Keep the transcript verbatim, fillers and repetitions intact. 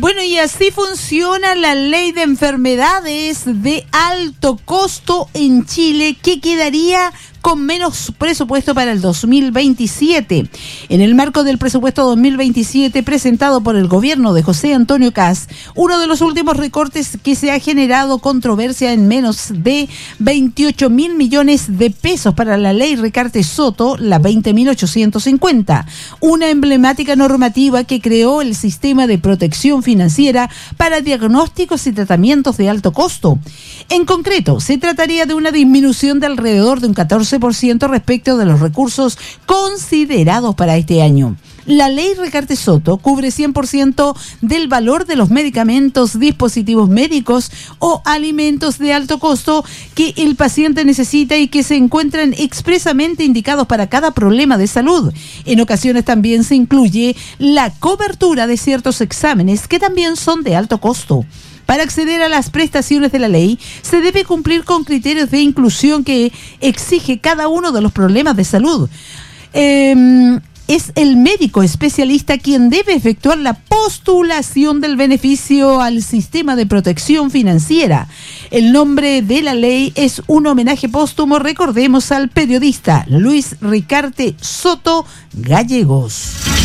Bueno, y así funciona la ley de enfermedades de alto costo en Chile, que quedaría con menos presupuesto para el dos mil veintisiete. En el marco del presupuesto dos mil veintisiete presentado por el gobierno de José Antonio Kast, uno de los últimos recortes que se ha generado controversia en menos de veintiocho mil millones de pesos para la ley Recarte Soto, la veinte mil ochocientos cincuenta, una emblemática normativa que creó el sistema de protección financiera para diagnósticos y tratamientos de alto costo. En concreto, se trataría de una disminución de alrededor de un catorce por ciento respecto de los recursos considerados para este año. La ley Recarte Soto cubre cien por ciento del valor de los medicamentos, dispositivos médicos o alimentos de alto costo que el paciente necesita y que se encuentran expresamente indicados para cada problema de salud. En ocasiones también se incluye la cobertura de ciertos exámenes que también son de alto costo. Para acceder a las prestaciones de la ley, se debe cumplir con criterios de inclusión que exige cada uno de los problemas de salud. Eh, es el médico especialista quien debe efectuar la postulación del beneficio al sistema de protección financiera. El nombre de la ley es un homenaje póstumo, recordemos, al periodista Luis Ricarte Soto Gallegos.